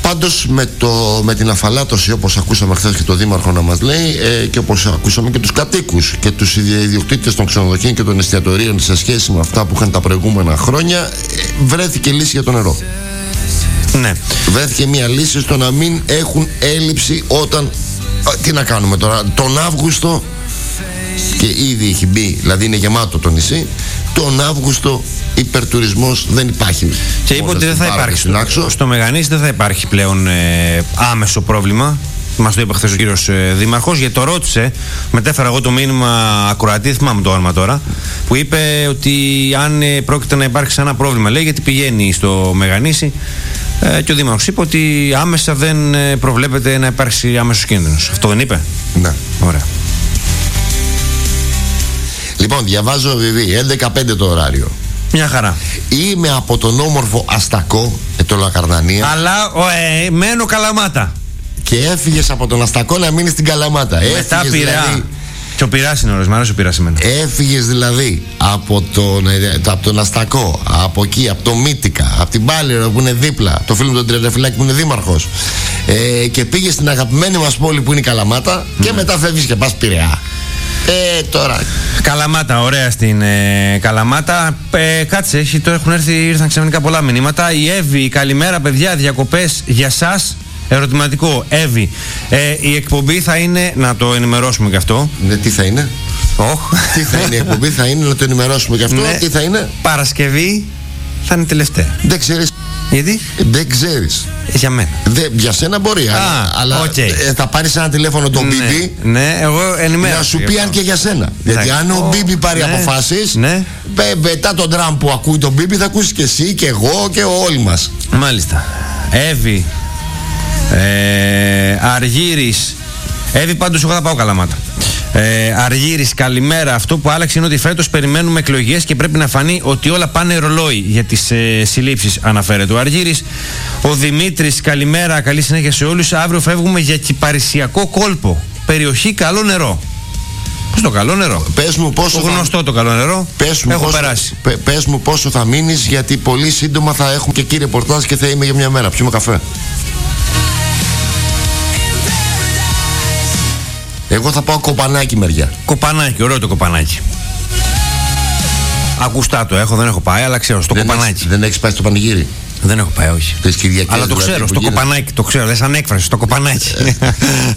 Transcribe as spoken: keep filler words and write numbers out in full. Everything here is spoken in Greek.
Πάντως με, το, με την αφαλάτωση, όπως ακούσαμε χθες και το Δήμαρχο να μας λέει, ε, και όπως ακούσαμε και τους κατοίκους και τους ιδιοκτήτες των ξενοδοχείων και των εστιατορίων σε σχέση με αυτά που είχαν τα προηγούμενα χρόνια, ε, βρέθηκε λύση για το νερό. Ναι. Βρέθηκε μια λύση στο να μην έχουν έλλειψη όταν. Τι να κάνουμε τώρα, τον Αύγουστο, και ήδη έχει μπει, δηλαδή είναι γεμάτο το νησί, τον Αύγουστο υπερτουρισμός δεν υπάρχει. Και είπε ότι δεν θα υπάρχει. Στο, στο Μεγανήσι δεν θα υπάρχει πλέον ε, άμεσο πρόβλημα. Μας το είπε χθες ο κύριος ε, Δήμαρχος, γιατί το ρώτησε. Μετέφερα εγώ το μήνυμα ακροατή, θυμάμαι το όνομα τώρα, που είπε ότι αν ε, πρόκειται να υπάρξει ένα πρόβλημα, λέει, γιατί πηγαίνει στο Μεγανήσι. Ε, και ο Δήμαρχος είπε ότι άμεσα δεν ε, προβλέπεται να υπάρξει άμεσος κίνδυνος. Αυτό δεν είπε? Ναι. Ωραία. Λοιπόν, διαβάζω βιβλίο, έντεκα πέντε το ωράριο. Μια χαρά. Είμαι από τον όμορφο Αστακό, ε, το Λακαρνανία. Αλλά ο, ε, μένω Καλαμάτα. Και έφυγες από τον Αστακό να μείνεις στην Καλαμάτα. Μετά Πειραιά. Δηλαδή, και ο Πειράς είναι ωραίος, μ' αρέσει ο Πειράς εμένα. Έφυγες δηλαδή από τον, από τον Αστακό, από εκεί, από το Μύτικα, από την Πάλαιρο που είναι δίπλα, το φίλο μου τον Τριανταφυλάκη που είναι δήμαρχος, ε, και πήγες στην αγαπημένη μας πόλη που είναι η Καλαμάτα, mm. και μετά φεύγεις και πας Πειραιά. Ε, τώρα. Καλαμάτα, ωραία στην ε, Καλαμάτα. Ε, κάτσε, έχει, το έχουν έρθει, ήρθαν ξαφνικά πολλά μηνύματα. Η Εύη, καλημέρα παιδιά, διακοπές για σας. Ερωτηματικό, Εύη. Ε, η εκπομπή θα είναι, να το ενημερώσουμε και αυτό. Ναι, τι θα είναι? Oh. Τι θα είναι η εκπομπή, θα είναι, να το ενημερώσουμε και αυτό. Ναι. Τι θα είναι? Παρασκευή θα είναι τελευταία. Δεν ξέρεις. Γιατί? Δεν ξέρεις. Για μένα. Δε, για σένα μπορεί, ah, αλλά, αλλά okay. ε, θα πάρεις ένα τηλέφωνο τον ναι, Μπίμπι. Ναι, εγώ ενημέρωσα. Να σου πει αν και για σένα. Γιατί αν ο Μπίμπι πάρει ναι, αποφάσεις, ναι, μετά τον τραμ που ακούει τον Μπίμπι θα ακούσεις και εσύ και εγώ και όλοι μας. Μάλιστα. Εύη, ε, Αργύρης. Εύη, πάντως εγώ θα πάω Καλαμάτα. Ε, Αργύρης, καλημέρα. Αυτό που άλλαξε είναι ότι φέτος περιμένουμε εκλογές και πρέπει να φανεί ότι όλα πάνε ρολόι για τις ε, συλλήψεις, αναφέρεται ο Αργύρης. Ο Δημήτρης, καλημέρα, καλή συνέχεια σε όλους. Αύριο φεύγουμε για κυπαρισιακό κόλπο. Περιοχή Καλό Νερό. Πώς το Καλό Νερό? Πες μου πόσο το γνωστό θα... το Καλό Νερό. Πες μου, έχω πόσο... περάσει. Πε, πες μου πόσο θα μείνεις, γιατί πολύ σύντομα θα έχουμε και κύριε ρεπορτάζ και θα είμαι για μια μέρα. Πιούμε καφέ. Εγώ θα πάω Κοπανάκι μεριά. Κοπανάκι, ωραίο το Κοπανάκι. Ακουστά το έχω, δεν έχω πάει, αλλά ξέρω, στο δεν Κοπανάκι. Έχεις, δεν έχεις πάει στο πανηγύρι? Δεν έχω πάει, όχι. Αλλά το ξέρω, στο Κοπανάκι, το ξέρω, δεν σαν έκφραση, στο Κοπανάκι.